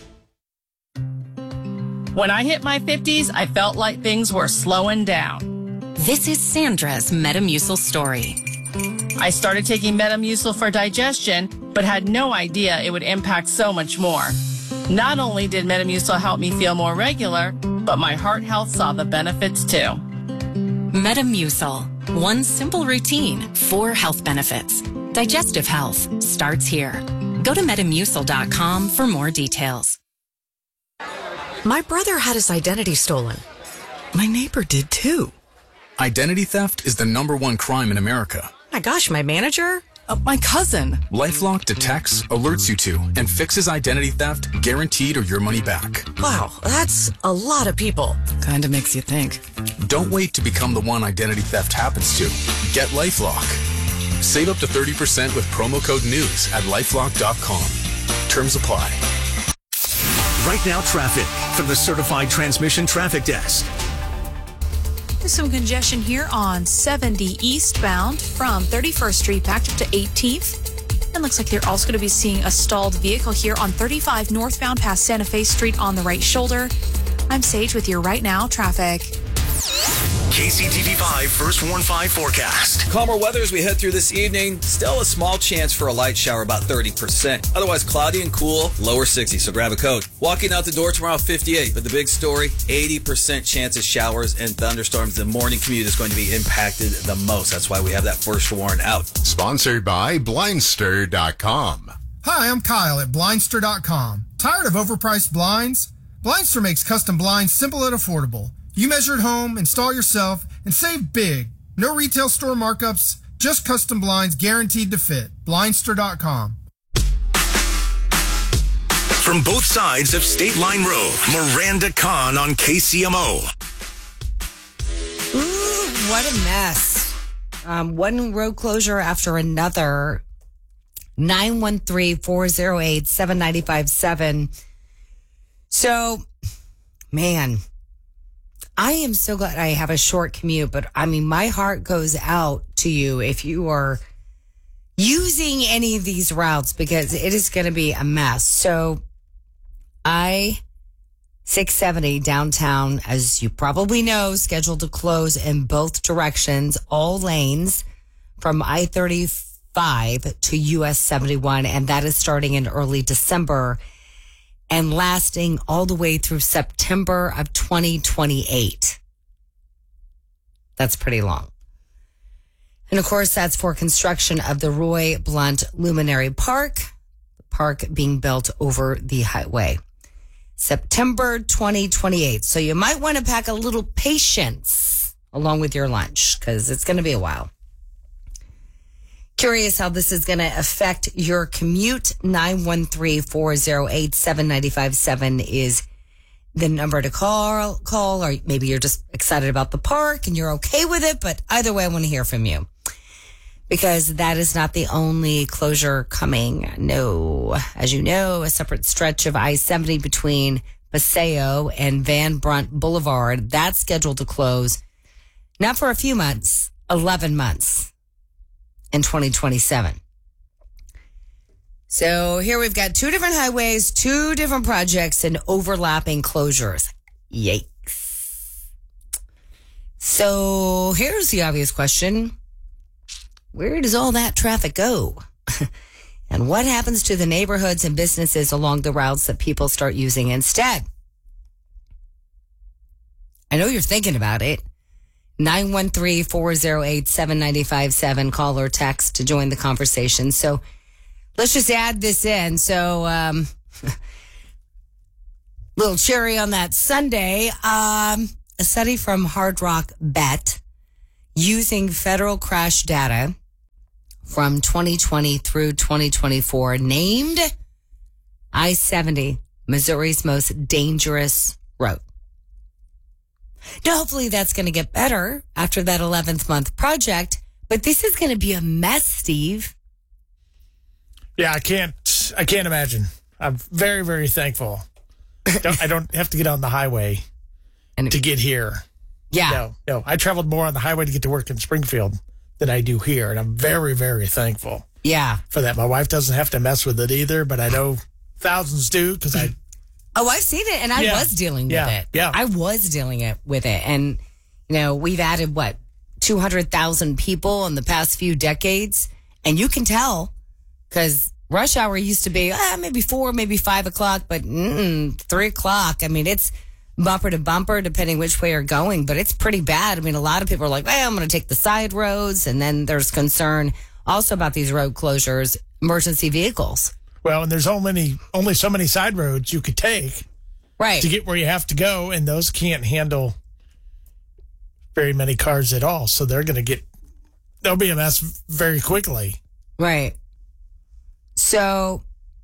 When I hit my fifties, I felt like things were slowing down. This is Sandra's Metamucil story. I started taking Metamucil for digestion, but had no idea it would impact so much more. Not only did Metamucil help me feel more regular, but my heart health saw the benefits too. Metamucil. One simple routine, four health benefits. Digestive health starts here. Go to metamucil dot com for more details. My brother had his identity stolen. My neighbor did too. Identity theft is the number one crime in America. My gosh, my manager? Uh, my cousin. LifeLock detects, alerts you to, and fixes identity theft, guaranteed or your money back. Wow, that's a lot of people. Kinda makes you think. Don't wait to become the one identity theft happens to. Get LifeLock. Save up to thirty percent with promo code NEWS at lifelock dot com. Terms apply. Right now, traffic from the Certified Transmission Traffic Desk. There's some congestion here on seventy eastbound from thirty-first Street back up to eighteenth. And looks like you're also going to be seeing a stalled vehicle here on thirty-five northbound past Santa Fe Street on the right shoulder. I'm Sage with your Right Now traffic. K C T V five First Warn five forecast. Calmer weather as we head through this evening. Still a small chance for a light shower, about thirty percent. Otherwise, cloudy and cool, lower sixty, so grab a coat. Walking out the door tomorrow, fifty-eight. But the big story, eighty percent chance of showers and thunderstorms. The morning commute is going to be impacted the most. That's why we have that first warn out. Sponsored by Blindster dot com. Hi, I'm Kyle at Blindster dot com. Tired of overpriced blinds? Blindster makes custom blinds simple and affordable. You measure at home, install yourself, and save big. No retail store markups, just custom blinds guaranteed to fit. Blindster dot com. From both sides of State Line Road, Miranda Khan on K C M O. Ooh, what a mess. Um, one road closure after another. nine one three, four oh eight, seven nine five seven. So, man, I am so glad I have a short commute, but I mean, my heart goes out to you if you are using any of these routes because it is going to be a mess. So I six seventy downtown, as you probably know, scheduled to close in both directions, all lanes from I thirty-five to U S seventy-one. And that is starting in early December and lasting all the way through September of twenty twenty-eight. That's pretty long. And of course, that's for construction of the Roy Blunt Luminary Park, the park being built over the highway. September twenty twenty-eight. So you might want to pack a little patience along with your lunch because it's going to be a while. Curious how this is going to affect your commute. nine one three, four oh eight, seven nine five seven is the number to call, call, or maybe you're just excited about the park and you're okay with it. But either way, I want to hear from you because that is not the only closure coming. No, as you know, a separate stretch of I seventy between Paseo and Van Brunt Boulevard, that's scheduled to close not for a few months, eleven months. In twenty twenty-seven. So here we've got two different highways, two different projects, and overlapping closures. Yikes. So here's the obvious question. Where does all that traffic go? And what happens to the neighborhoods and businesses along the routes that people start using instead? I know you're thinking about it. nine one three, four oh eight, seven nine five seven. Call or text to join the conversation. So let's just add this in. So, um, little cherry on that Sunday. Um, a study from Hard Rock Bet using federal crash data from twenty twenty through twenty twenty-four named I seventy Missouri's most dangerous road. Now, hopefully that's going to get better after that eleventh month project, but this is going to be a mess, Steve. Yeah, I can't, I can't imagine. I'm very, very thankful. Don't, I don't have to get on the highway and to get here. Yeah. No, no. I traveled more on the highway to get to work in Springfield than I do here, and I'm very, very thankful. Yeah. For that. My wife doesn't have to mess with it either, but I know thousands do because I. Oh, I've seen it, and I Yeah. was dealing with Yeah. it. Yeah. I was dealing it with it. And, you know, we've added, what, two hundred thousand people in the past few decades. And you can tell because rush hour used to be ah, maybe four, maybe five o'clock, but mm, three o'clock. I mean, it's bumper to bumper, depending which way you're going, but it's pretty bad. I mean, a lot of people are like, well, I'm going to take the side roads. And then there's concern also about these road closures, emergency vehicles. Well, and there's only only so many side roads you could take, right, to get where you have to go, and those can't handle very many cars at all. So they're going to get they'll be a mess very quickly. Right. So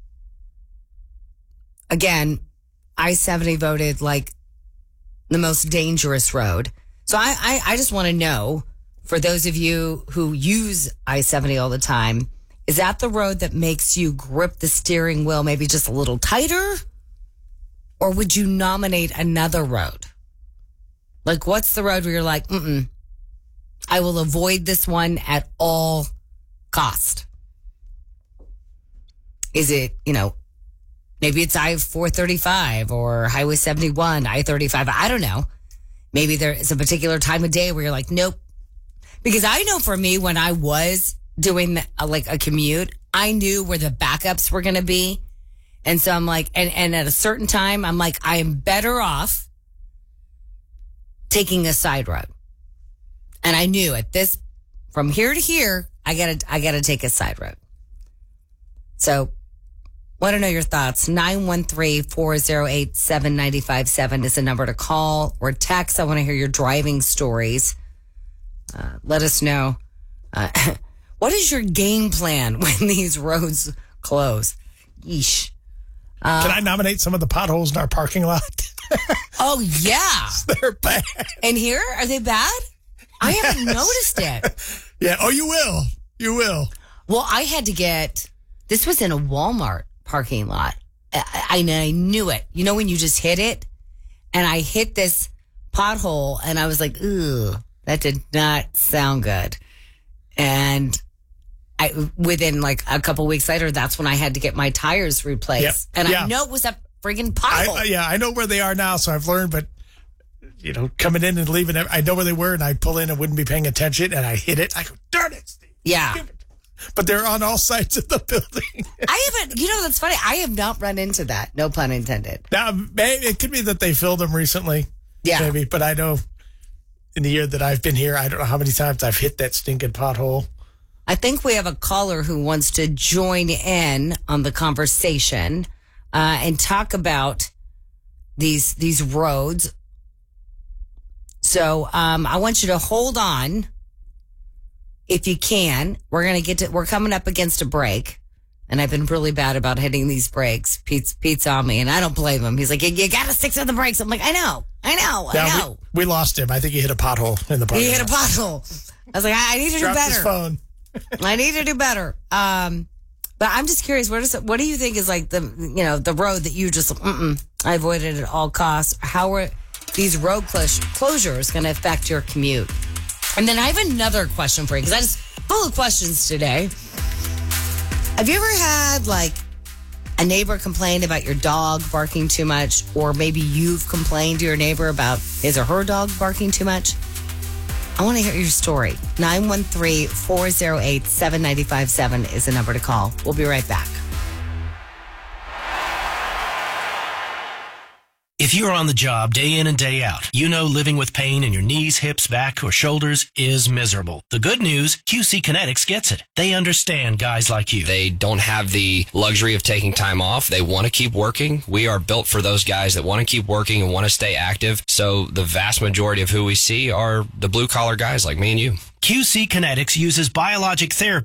again, I seventy voted like the most dangerous road. So I I, I just want to know, for those of you who use I seventy all the time, is that the road that makes you grip the steering wheel maybe just a little tighter? Or would you nominate another road? Like, what's the road where you're like, mm-mm, I will avoid this one at all cost? Is it, you know, maybe it's I four thirty-five or Highway seventy-one, I thirty-five. I don't know. Maybe there is a particular time of day where you're like, nope. Because I know for me, when I was doing a, like a commute, I knew where the backups were going to be. And so I'm like, and, and at a certain time, I'm like, I am better off taking a side road. And I knew at this, from here to here, I gotta, I gotta take a side road. So want to know your thoughts. nine one three, four oh eight, seven nine five seven is the number to call or text. I want to hear your driving stories. Uh, let us know. Uh, What is your game plan when these roads close? Yeesh. Uh, Can I nominate some of the potholes in our parking lot? Oh, yeah. They're bad. And here, are they bad? I haven't noticed it. Yeah. Oh, you will. You will. Well, I had to get, this was in a Walmart parking lot. I, I, I knew it. You know when you just hit it? And I hit this pothole and I was like, ooh, that did not sound good. And I, within like a couple weeks later, that's when I had to get my tires replaced. Yep. And Yeah. I know it was a friggin' pothole. I, I- yeah, I know where they are now, so I've learned, but, you know, coming in and leaving, I know where they were, and I pull in and wouldn't be paying attention, and I hit it. I go, darn it, Steve. Yeah. But they're on all sides of the building. I haven't, you know, that's funny. I have not run into that. No pun intended. Now, maybe, it could be that they filled them recently. Yeah. Maybe, but I know in the year that I've been here, I don't know how many times I've hit that stinking pothole. I think we have a caller who wants to join in on the conversation uh, and talk about these these roads. So um, I want you to hold on if you can. We're gonna get to. We're coming up against a break, and I've been really bad about hitting these brakes. Pete's Pete's on me, and I don't blame him. He's like, "You, you got to stick to the brakes." I'm like, "I know, I know, Yeah, I know." We, we lost him. I think he hit a pothole in the parking He hit a lot. pothole. I was like, I, I need to Dropped do better. his phone. I need to do better. Um, but I'm just curious. What is it, what do you think is like the you know the road that you just mm-mm, I avoided at all costs? How are these road clos- closures going to affect your commute? And then I have another question for you because I just full of questions today. Have you ever had like a neighbor complain about your dog barking too much, or maybe you've complained to your neighbor about his or her dog barking too much? I want to hear your story. nine one three, four oh eight, seven nine five seven is the number to call. We'll be right back. If you're on the job day in and day out, you know living with pain in your knees, hips, back, or shoulders is miserable. The good news, Q C Kinetics gets it. They understand guys like you. They don't have the luxury of taking time off. They want to keep working. We are built for those guys that want to keep working and want to stay active. So the vast majority of who we see are the blue collar guys like me and you. Q C Kinetics uses biologic therapy